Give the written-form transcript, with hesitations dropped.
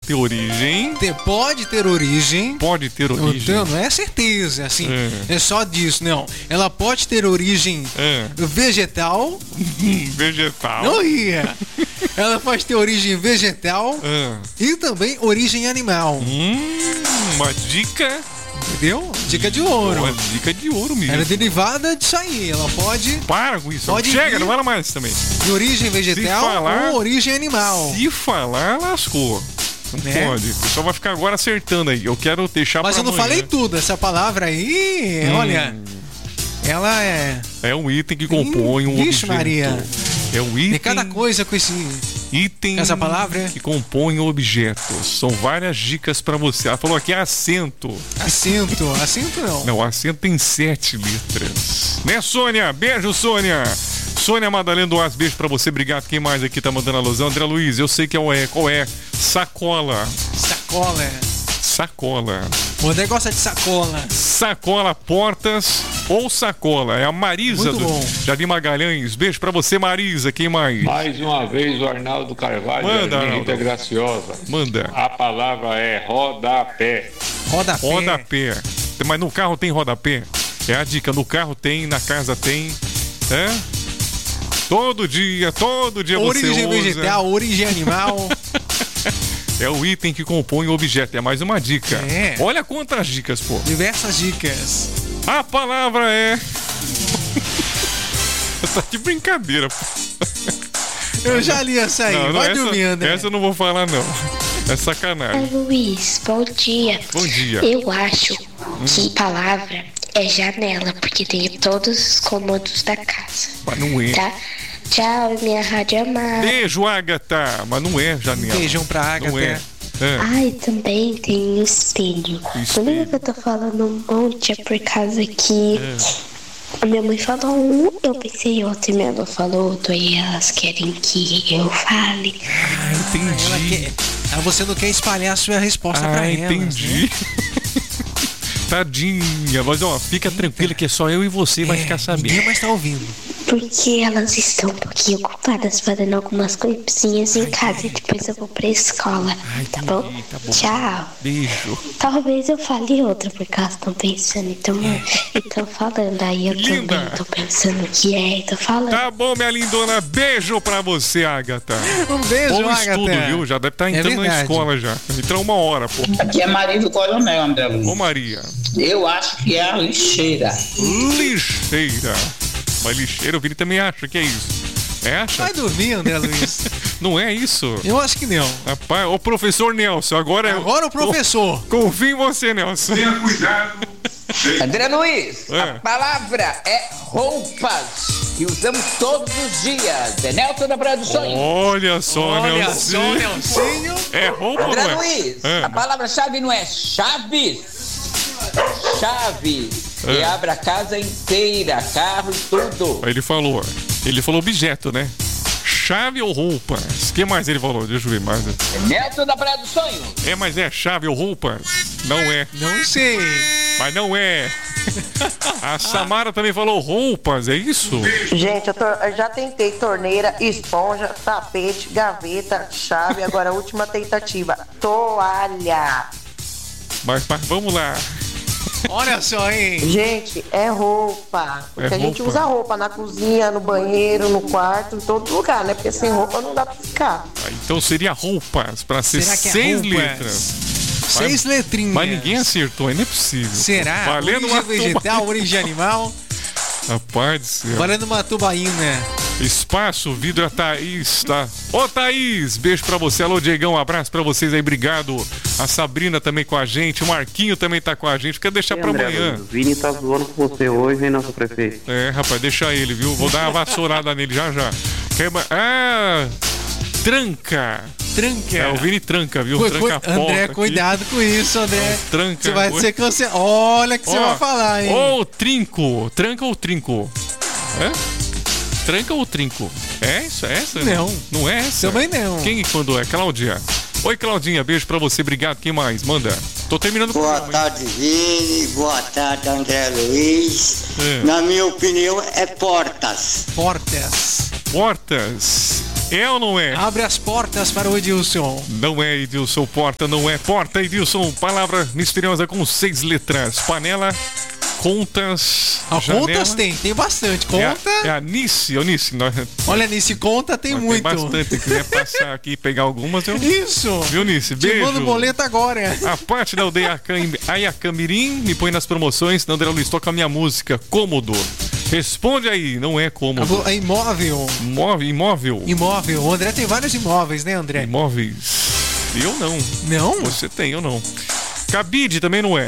ter origem. Pode ter origem. Pode ter origem. Então, não é certeza, assim. É só disso, não. Ela pode ter origem vegetal. Vegetal. Não ria. Ela pode ter origem vegetal e também origem animal. Uma dica. Entendeu? Dica de ouro. Uma dica de ouro mesmo. Ela é derivada disso aí. Ela pode... Para com isso. Pode Chega, não fala mais também. De origem vegetal ou origem animal. Se falar, lascou. Não pode. O pessoal vai ficar agora acertando aí. Eu quero deixar Mas pra eu não falei tudo. Essa palavra aí, olha... Ela é... É um item que compõe um objeto. Maria. É um item... E cada coisa com esse... Item essa palavra que compõe objetos. São várias dicas pra você. Ela falou aqui assento. Assento não. Não, assento tem 7 letras. Né, Sônia? Beijo, Sônia. Sônia Madalena Duarte, beijo pra você. Obrigado. Quem mais aqui tá mandando alusão? André Luiz, eu sei que é o qual é? Sacola. Sacola. O André gosta de sacola. Sacola, portas ou sacola. É a Marisa do Jardim Magalhães. Beijo pra você, Marisa. Quem mais? Mais uma vez o Arnaldo Carvalho. Manda, Rita Graciosa. Manda. A palavra é rodapé. Rodapé. Mas no carro tem rodapé? É a dica. No carro tem, na casa tem. Todo dia você usa. Origem vegetal, origem animal. É o item que compõe o objeto. É mais uma dica. Olha quantas dicas, pô. Diversas dicas. A palavra é... Tá de brincadeira, pô. Eu já li essa aí. Vai dormindo, né? Essa eu não vou falar, não. É sacanagem. Luiz, bom dia. Bom dia. Eu acho que palavra é janela, porque tem todos os cômodos da casa. Mas não é. Tá? Tchau, minha rádio amada. Beijo, Agatha. Mas não é janela. Beijão pra Agatha. Não é. Ai, também tem espelho. Lembra que eu tô falando um monte? É por causa que a minha mãe falou um, eu pensei outro, e minha avó falou outro, e elas querem que eu fale. Ah, entendi. Você não quer espalhar a sua resposta pra elas. Entendi. Né? Tadinha, mas ó, fica tranquila que é só eu e você vai ficar sabendo. Ninguém mais tá ouvindo. Porque elas estão um pouquinho ocupadas fazendo algumas coisinhas em casa e depois eu vou pra escola. Tá bom? Tchau. Beijo. Talvez eu fale outra porque elas estão pensando. Então falando aí, eu também tô pensando que tô falando. Tá bom, minha lindona. Beijo pra você, Agatha. Um beijo, bom Agatha. estudo, viu? Já deve estar entrando na escola já. Entrou 1 hora, pô. Aqui é Maria do Coronel, André Luiz. Ô, Maria. Eu acho que é a lixeira. Lixeira. Mas lixeira, o Vini também acha que é isso. Acha? Vai dormir, André Luiz. Não é isso? Eu acho que não. Rapaz, o professor Nelson, agora o professor. Confio em você, Nelson. Tenha cuidado. André Luiz, a palavra é roupas, que usamos todos os dias. É Nelson da Praia do Sonho. Olha só, Nelsinho. É roupa, André não é? Luiz, a palavra-chave não é chaves. Chaves. E abre a casa inteira, carro e tudo. Ele falou objeto, né? Chave ou roupas? O que mais ele falou? Deixa eu ver mais. Nelson da Praia do Sonho. Mas é chave ou roupas? Não é. Não sei. Mas não é. A Samara também falou roupas, é isso? Gente, eu já tentei torneira, esponja, tapete, gaveta, chave. Agora a última tentativa, toalha. Mas vamos lá. Olha só, hein? Gente, é roupa. Porque a gente usa roupa na cozinha, no banheiro, no quarto, em todo lugar, né? Porque sem roupa não dá pra ficar. Então seria roupas, pra ser 6 letras. 6 letrinhas. Mas ninguém acertou, não é possível. Será? Valendo origem vegetal, origem animal. Rapaz do céu. Valendo uma tubaína. Espaço, vidro, a Thaís, tá? Ô, Thaís, beijo pra você. Alô, Diegão, um abraço pra vocês aí, obrigado. A Sabrina também com a gente, o Marquinho também tá com a gente. Quer deixar pra amanhã? O Vini tá zoando com você hoje, hein, nosso prefeito? Rapaz, deixa ele, viu? Vou dar uma vassourada nele já. Tranca. O Vini tranca, viu? Tranca a porta. André, cuidado com isso, André. Tranca. Você vai ser cancelado. Olha que você vai falar, hein? Ou trinco. Tranca ou trinco? Tranca ou trinco? É isso? É essa? Não. Não é essa? Também não. Quem mandou? É Cláudia. Oi, Claudinha, beijo pra você, obrigado. Quem mais? Manda. Tô terminando com Boa tarde, Vini. Boa tarde, André Luiz. Na minha opinião, é portas. Portas. É ou não é? Abre as portas para o Edilson. Não é Edilson Porta, não é porta, Edilson. Palavra misteriosa com 6 letras. Panela, contas, janela. Contas tem bastante. Conta. É a Nice, Olha, Nice, conta tem muito. Tem bastante. Se quiser passar aqui e pegar algumas, eu... Isso. Viu, Nice? Beijo. Te mando boleto agora. A parte da aldeia Ayacamirim me põe nas promoções. André Luiz, toca a minha música, Cômodo. Responde aí, não é cômodo. É imóvel. Imóvel. Imóvel. O André tem vários imóveis, né, André? Imóveis. Eu não. Não? Você tem, eu não. Cabide também não é.